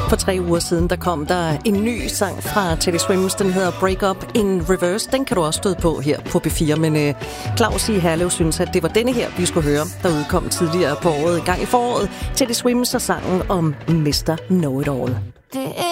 For 3 uger siden, der kom der en ny sang fra Teddy Swims. Den hedder Break Up in Reverse. Den kan du også støde på her på B4. Men Claus i Herlev synes, at det var denne her, vi skulle høre, der udkom tidligere på året, gang i foråret. Teddy Swims og sangen om Mr. Know-It-All. Det